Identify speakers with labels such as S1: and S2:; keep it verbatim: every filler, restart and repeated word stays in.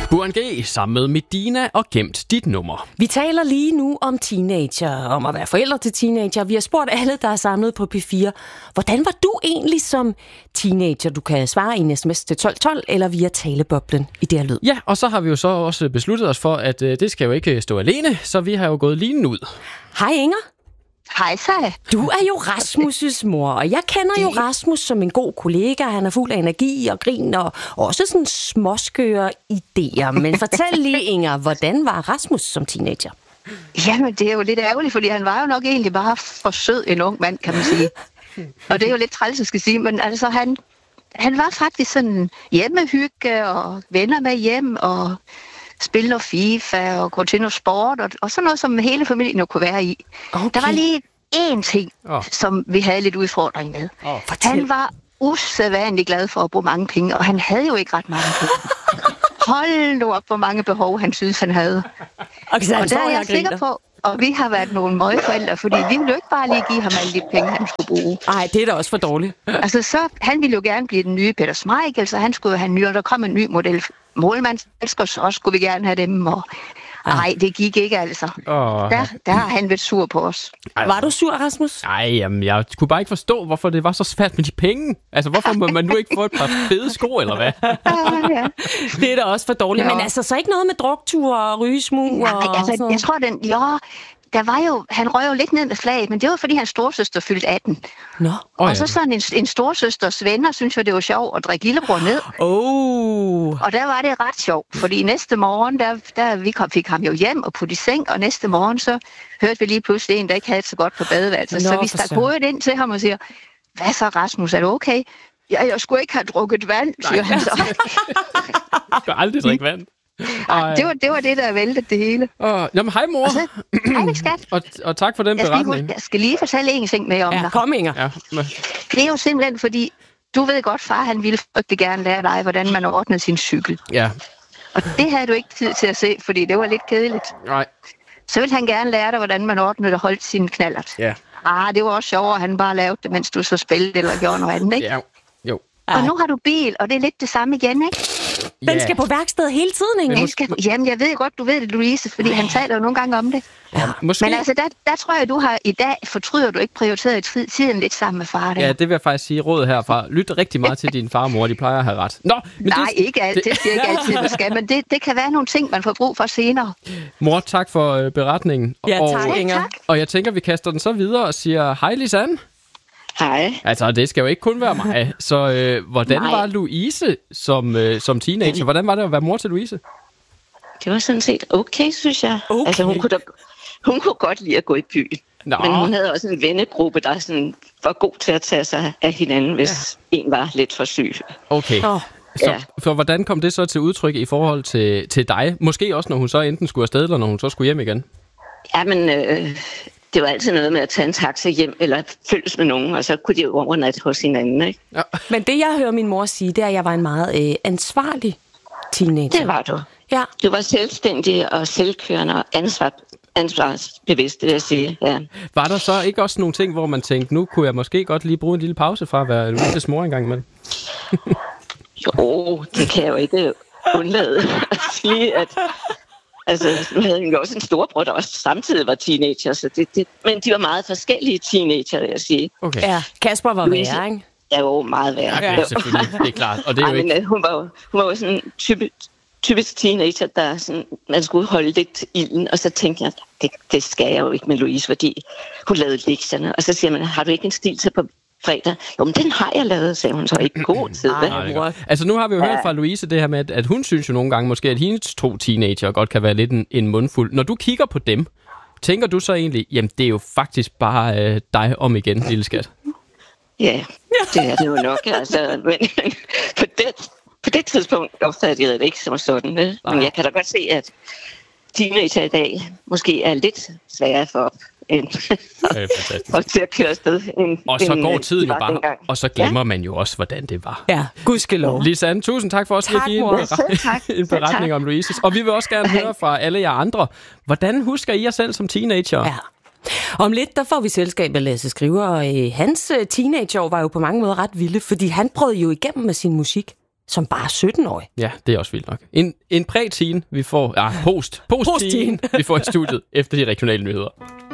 S1: Burhan G sammen med Medina og Gemt dit nummer.
S2: Vi taler lige nu om teenager, om at være forældre til teenager. Vi har spurgt alle, der er samlet på P fire. Hvordan var du egentlig som teenager? Du kan svare i en sms til tolv tolv eller via taleboblen i det her lyd.
S1: Ja, og så har vi jo så også besluttet os for, at øh, det skal jo ikke stå alene, så vi har jo gået linen ud.
S2: Hej Inger.
S3: Hej så.
S2: Du er jo Rasmus' mor, og jeg kender jo Rasmus som en god kollega. Han er fuld af energi og grin og også sådan småskøre idéer. Men fortæl lige, Inger, hvordan var Rasmus som teenager?
S3: Jamen, det er jo lidt ærgerligt, fordi han var jo nok egentlig bare for sød en ung mand, kan man sige. Og det er jo lidt træls, jeg skal sige, men altså han, han var faktisk sådan hjemmehygge og venner med hjem og spille noget FIFA og gå til noget sport og, og sådan noget, som hele familien jo kunne være i. Okay. Der var lige én ting, oh. som vi havde lidt udfordring med. Oh, han var usædvanligt glad for at bruge mange penge, og han havde jo ikke ret mange penge. Hold nu op, hvor mange behov han synes, han havde.
S2: Okay, så
S3: og der er jeg sikker på, og vi har været nogle møgforældre, fordi vi ville jo ikke bare lige give ham alle de penge, han skulle bruge.
S2: Nej, det er da også for dårligt.
S3: Altså, så, han ville jo gerne blive den nye Peter Schmeichel, så han skulle have en ny, og der kom en ny model målmandselsker, så skulle vi gerne have dem, og nej, det gik ikke altså. Oh. Der, der har han været sur på os.
S2: Ej, var du sur, Rasmus?
S1: Nej, jamen, jeg kunne bare ikke forstå, hvorfor det var så svært med de penge. Altså, hvorfor må man nu ikke få et par fede sko, eller hvad?
S3: Ah, ja.
S2: Det er da også for dårligt. Ja. Men altså, så ikke noget med drukture og rygesmug?
S3: Nej,
S2: og
S3: altså,
S2: sådan.
S3: Jeg tror, den, ja, der var jo, han røg jo lidt ned med flaget, men det var, fordi hans storsøster fyldte atten.
S2: Nå.
S3: Og oh, så sådan en, en storsøsters venner, synes jeg, det var sjovt at drikke lillebror ned.
S2: Oh.
S3: Og der var det ret sjovt, fordi næste morgen, der, der vi kom, fik ham jo hjem og putte i seng, og næste morgen, så hørte vi lige pludselig en, der ikke havde det så godt på badeværelset. Så vi stak hovedet ind til ham og siger, hvad så, Rasmus, er du okay? Ja, jeg skulle ikke have drukket vand, siger han så.
S1: Du skal aldrig drikke vand.
S3: Ej, det, var, det var det, der væltede det hele.
S1: Uh, jamen, hej mor.
S3: Så, hej, skat.
S1: og, og tak for den
S3: jeg
S1: beretning.
S3: Lige, jeg skal lige fortælle en ting med om
S2: ja,
S3: dig.
S2: Kom, Inger. Ja,
S1: men...
S3: Det er jo simpelthen, fordi du ved godt, far han ville frygtelig gerne lære dig, hvordan man ordnede sin cykel.
S1: Ja.
S3: Og det havde du ikke tid til at se, fordi det var lidt kedeligt.
S1: Nej.
S3: Så ville han gerne lære dig, hvordan man ordnede og holdt sin knallert.
S1: Ja.
S3: Ah, det var også sjovere, at han bare lavede det, mens du så spillede eller gjorde noget andet, ikke?
S1: Ja, jo.
S3: Og nu har du bil, og det er lidt det samme igen, ikke?
S2: Den yeah. skal på værksted hele tiden, ikke?
S3: Den skal, jamen, jeg ved godt, du ved det, Louise, fordi han taler jo nogle gange om det.
S1: Ja, måske...
S3: Men altså, der, der tror jeg, du har i dag, fortryder du ikke prioriteret tiden lidt sammen med far. Der.
S1: Ja, det vil jeg faktisk sige råd herfra. Lyt rigtig meget til din far og mor, de plejer at have ret. Nå, men
S3: Nej,
S1: det...
S3: ikke alt. Det siger ikke altid, du skal, men det, det kan være nogle ting, man får brug for senere.
S1: Mor, tak for øh, beretningen.
S2: Ja,
S1: og,
S2: tak, Inger.
S1: Og jeg tænker, vi kaster den så videre og siger, hej Lisanne.
S4: Hej.
S1: Altså, det skal jo ikke kun være mig. Så øh, hvordan Nej. var Louise som, øh, som teenager? Hvordan var det at være mor til Louise?
S4: Det var sådan set okay, synes jeg.
S2: Okay.
S4: Altså, hun kunne, da, hun kunne godt lide at gå i byen.
S1: Nå.
S4: Men hun havde også en vennegruppe, der sådan var god til at tage sig af hinanden, hvis ja. en var lidt for syg.
S1: Okay. Oh. Så
S4: Ja.
S1: for hvordan kom det så til udtryk i forhold til, til dig? Måske også, når hun så enten skulle afsted, eller når hun så skulle hjem igen?
S4: Jamen, øh, det var altid noget med at tage en taxa hjem, eller følges med nogen, og så kunne de jo overnatte hos hinanden, ikke?
S1: Ja.
S2: Men det, jeg hører min mor sige, det er, at jeg var en meget øh, ansvarlig teenager.
S4: Det var du.
S2: Ja.
S4: Du var selvstændig og selvkørende og ansvar, ansvarsbevidst, vil jeg sige. Ja.
S1: Var der så ikke også nogle ting, hvor man tænkte, nu kunne jeg måske godt lige bruge en lille pause fra at være Louises mor engang med?
S4: Jo, det kan jeg jo ikke undlade at sige, at altså, nu havde hun jo også en storbror, der også samtidig var teenager, så det, det, men de var meget forskellige teenager, vil jeg sige.
S1: Okay.
S2: Ja, Kasper var værre, ikke?
S4: Ja, jo, meget værre.
S1: Ja, selvfølgelig, det er klart. Og det er jo
S4: Ej, men,
S1: ikke...
S4: hun var jo, hun var jo sådan en type, typisk teenager, der sådan, man skulle holde lidt ilden, og så tænkte jeg, det, det skal jeg jo ikke med Louise, fordi hun lavede lektierne, og så siger man, har du ikke en stil til på fredag? Jo, men den har jeg lavet, sagde hun så ikke god tid.
S1: Nej, altså nu har vi jo ja. hørt fra Louise det her med, at hun synes jo nogle gange måske, at hendes to teenager godt kan være lidt en, en mundfuld. Når du kigger på dem, tænker du så egentlig, jamen det er jo faktisk bare øh, dig om igen, lille skat?
S4: Ja, det er det jo nok, altså. Men på det, på det tidspunkt opfattede jeg det ikke som sådan. Vel? Men jeg kan da godt se, at teenager i dag måske er lidt sværere for op end og til at køre afsted. En,
S1: og så
S4: en,
S1: går tiden jo bare,
S4: dengang.
S1: og så glemmer
S4: ja.
S1: man jo også, hvordan det var.
S2: Ja, gudskelov.
S1: Lisanne, tusind tak for også at give en, beretning, en beretning om Louises. Og vi vil også gerne høre fra alle jer andre. Hvordan husker I jer selv som teenager?
S2: Ja. Om lidt, der får vi selskab af Lasse Skriver, og øh, hans teenageår var jo på mange måder ret vilde, fordi han prøvede jo igennem med sin musik. som bare sytten-årig.
S1: Ja, det er også vildt nok. En, en præ-teen, vi får... Ja, post. Post-teen, vi får i studiet efter de regionale nyheder.